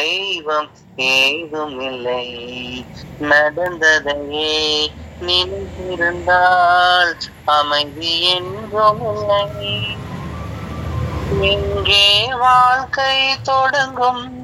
தெய்வம் ஏதும் இல்லை. நடந்ததையே நினைத்திருந்தால் அமைதி என்றும் இல்லை. எங்கே வாழ்க்கை தொடங்கும்